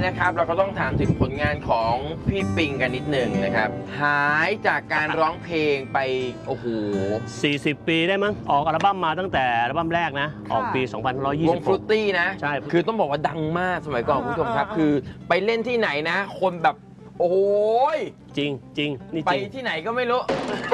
นะครับเราก็ต้องถามถึงผลงานของพี่ปิงกันนิดหนึ่งนะครับหายจากการร้องเพลงไปโอ้โห 40 ปีได้มั้งออกอัลบั้มมาตั้งแต่อัลบั้มแรกนะออกปีวงฟรุต 2526 ตี้นะใช่คือต้องบอกว่าดังมากสมัยก่อนคุณผู้ชมครับคือไปเล่นที่ไหนนะ คนแบบโอ้ยจริงจริงนี่ไปจริงที่ไหนก็ไม่รู้